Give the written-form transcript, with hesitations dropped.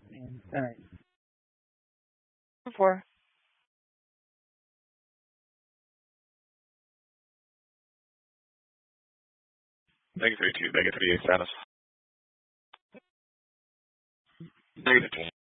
And, all right. Four. Negative 2, negative 3 status. Negative 2.